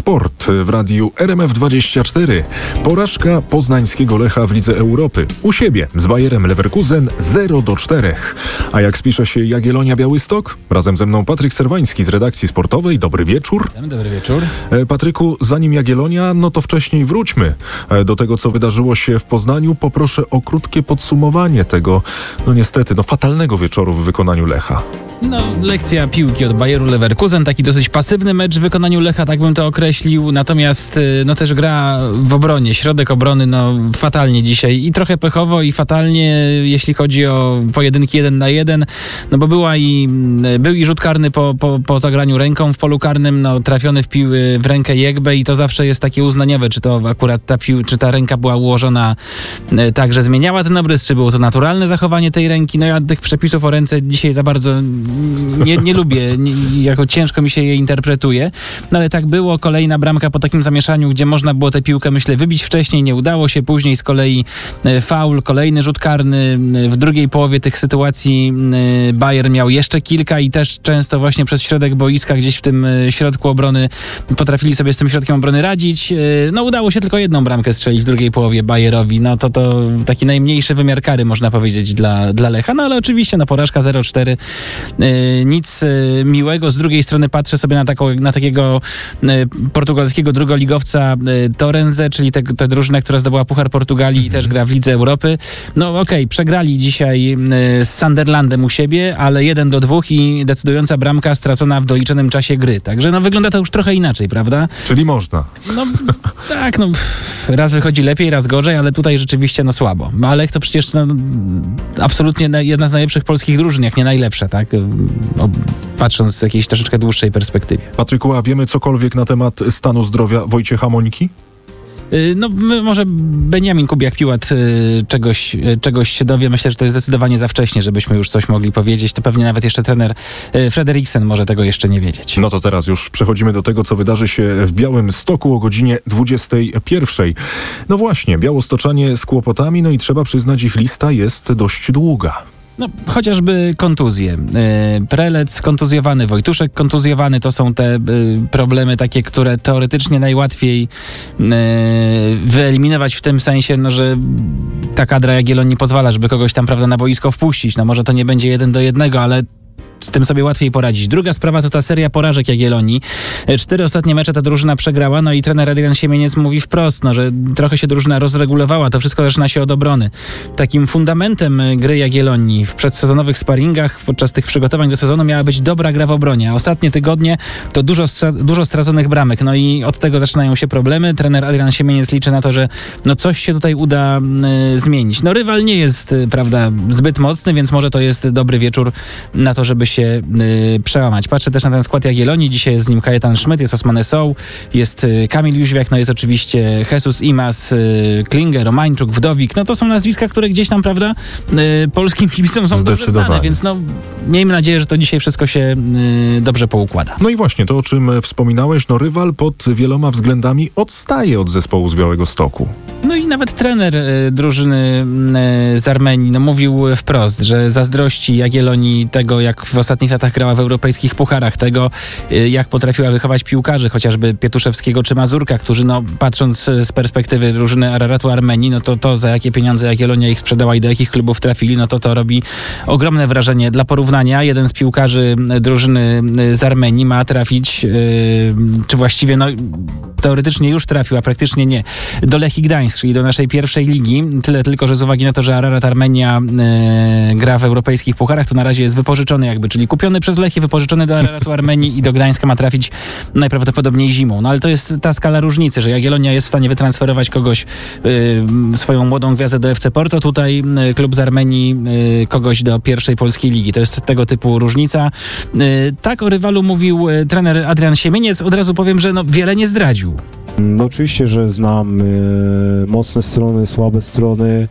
Sport w radiu RMF24. Porażka poznańskiego Lecha w Lidze Europy. U siebie z Bayerem Leverkusen 0-4. A jak spisze się Jagiellonia Białystok? Razem ze mną Patryk Serwański z redakcji sportowej. Dobry wieczór. Dobry wieczór. Patryku, zanim Jagiellonia, no to wcześniej wróćmy do tego, co wydarzyło się w Poznaniu. Poproszę o krótkie podsumowanie tego, niestety, fatalnego wieczoru w wykonaniu Lecha. Lekcja piłki od Bayeru Leverkusen, taki dosyć pasywny mecz w wykonaniu Lecha, tak bym to określił, natomiast też gra w obronie, środek obrony fatalnie dzisiaj i trochę pechowo i fatalnie, jeśli chodzi o pojedynki 1 na 1, bo był i rzut karny po zagraniu ręką w polu karnym, trafiony w rękę Jegbę i to zawsze jest takie uznaniowe, czy to akurat czy ta ręka była ułożona tak, że zmieniała ten obrys, czy było to naturalne zachowanie tej ręki. Ja tych przepisów o ręce dzisiaj za bardzo nie lubię, jako ciężko mi się je interpretuje, ale tak było. Kolejna bramka po takim zamieszaniu, gdzie można było tę piłkę, myślę, wybić wcześniej, nie udało się, później z kolei faul, kolejny rzut karny. W drugiej połowie tych sytuacji Bayer miał jeszcze kilka i też często właśnie przez środek boiska, gdzieś w tym środku obrony potrafili sobie z tym środkiem obrony radzić. Udało się tylko jedną bramkę strzelić w drugiej połowie Bayerowi. To taki najmniejszy wymiar kary, można powiedzieć, dla Lecha, ale oczywiście porażka 0-4. Nic miłego. Z drugiej strony patrzę sobie na takiego portugalskiego drugoligowca Torrenzę, czyli tę drużynę, która zdobyła Puchar Portugalii i też gra w Lidze Europy. Przegrali dzisiaj z Sunderlandem u siebie, ale 1-2 i decydująca bramka stracona w doliczonym czasie gry. Także wygląda to już trochę inaczej, prawda? Czyli można. Tak, raz wychodzi lepiej, raz gorzej, ale tutaj rzeczywiście słabo. Ale to przecież absolutnie jedna z najlepszych polskich drużyn, jak nie najlepsza, tak? Patrząc z jakiejś troszeczkę dłuższej perspektywie. Patryku, a wiemy cokolwiek na temat stanu zdrowia Wojciecha Moniki? Może Beniamin Kubiak-Piłat czegoś się dowie. Myślę, że to jest zdecydowanie za wcześnie, żebyśmy już coś mogli powiedzieć. To pewnie nawet jeszcze trener Frederiksen może tego jeszcze nie wiedzieć. To teraz już przechodzimy do tego, co wydarzy się w Białymstoku o godzinie 21. Właśnie, białostoczanie z kłopotami, i trzeba przyznać, ich lista jest dość długa. Chociażby kontuzje. Prelec kontuzjowany, Wojtuszek kontuzjowany, to są te problemy takie, które teoretycznie najłatwiej wyeliminować w tym sensie, że ta kadra Jagiellonii pozwala, żeby kogoś tam, prawda, na boisko wpuścić. Może to nie będzie 1-1, ale z tym sobie łatwiej poradzić. Druga sprawa to ta seria porażek Jagiellonii. 4 ostatnie mecze ta drużyna przegrała, i trener Adrian Siemieniec mówi wprost, że trochę się drużyna rozregulowała. To wszystko zaczyna się od obrony. Takim fundamentem gry Jagiellonii w przedsezonowych sparingach podczas tych przygotowań do sezonu miała być dobra gra w obronie. A ostatnie tygodnie to dużo straconych bramek. I od tego zaczynają się problemy. Trener Adrian Siemieniec liczy na to, że coś się tutaj uda zmienić. Rywal nie jest, prawda, zbyt mocny, więc może to jest dobry wieczór na to, żeby się przełamać. Patrzę też na ten skład Jagiellonii. Dzisiaj jest z nim Kajetan Szmyt, jest Osmane Sow, jest Kamil Jóźwiak, jest oczywiście Jesus Imas, Klinger, Romańczuk, Wdowik. To są nazwiska, które gdzieś tam, prawda, polskim kibicom są dobrze znane, więc miejmy nadzieję, że to dzisiaj wszystko się dobrze poukłada. I właśnie to, o czym wspominałeś, rywal pod wieloma względami odstaje od zespołu z Białegostoku. I nawet trener drużyny z Armenii mówił wprost, że zazdrości Jagiellonii tego, jak w ostatnich latach grała w europejskich pucharach, tego, jak potrafiła wychować piłkarzy, chociażby Pietuszewskiego czy Mazurka, którzy, patrząc z perspektywy drużyny Araratu Armenii, to za jakie pieniądze Jagiellonia ich sprzedała i do jakich klubów trafili, to robi ogromne wrażenie. Dla porównania, jeden z piłkarzy drużyny z Armenii ma trafić, czy właściwie, teoretycznie już trafił, a praktycznie nie, do Lechii Gdańsk, czyli do naszej pierwszej ligi. Tyle tylko, że z uwagi na to, że Ararat Armenia gra w europejskich pucharach, to na razie jest wypożyczony czyli kupiony przez Lechii, wypożyczony do Araratu Armenii i do Gdańska ma trafić najprawdopodobniej zimą. Ale to jest ta skala różnicy, że Jagiellonia jest w stanie wytransferować kogoś, swoją młodą gwiazdę do FC Porto, tutaj klub z Armenii kogoś do pierwszej polskiej ligi. To jest tego typu różnica. Tak o rywalu mówił trener Adrian Siemieniec. Od razu powiem, że wiele nie zdradził. Oczywiście, że znam mocne strony, słabe strony,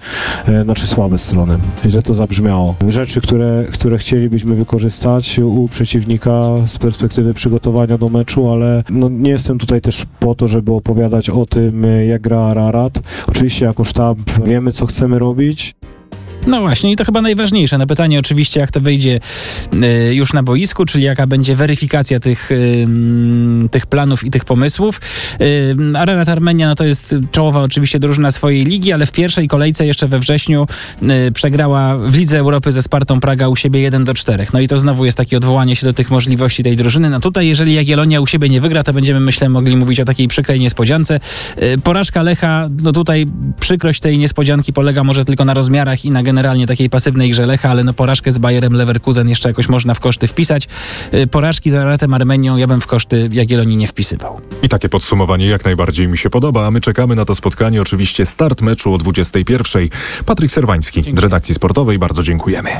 słabe strony, że to zabrzmiało. Rzeczy, które chcielibyśmy wykorzystać u przeciwnika z perspektywy przygotowania do meczu, ale nie jestem tutaj też po to, żeby opowiadać o tym, jak gra Ararat. Oczywiście jako sztab wiemy, co chcemy robić. No właśnie, i to chyba najważniejsze. No pytanie oczywiście, jak to wyjdzie już na boisku, czyli jaka będzie weryfikacja tych planów i tych pomysłów. Ararat Armenia, no to jest czołowa oczywiście drużyna swojej ligi, ale w pierwszej kolejce jeszcze we wrześniu przegrała w Lidze Europy ze Spartą Praga u siebie 1-4. No i to znowu jest takie odwołanie się do tych możliwości tej drużyny. No tutaj, jeżeli Jagiellonia u siebie nie wygra, to będziemy, myślę, mogli mówić o takiej przykrej niespodziance. Porażka Lecha, no tutaj przykrość tej niespodzianki polega może tylko na rozmiarach i na generalnie takiej pasywnej grze Lecha, ale no porażkę z Bayerem Leverkusen jeszcze jakoś można w koszty wpisać. Porażki z Araratem Armenią ja bym w koszty Jagiellonii nie wpisywał. I takie podsumowanie jak najbardziej mi się podoba, a my czekamy na to spotkanie. Oczywiście start meczu o 21:00. Patryk Serwański z redakcji sportowej, bardzo dziękujemy.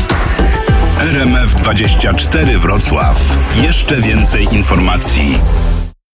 RMF24 Wrocław. Jeszcze więcej informacji.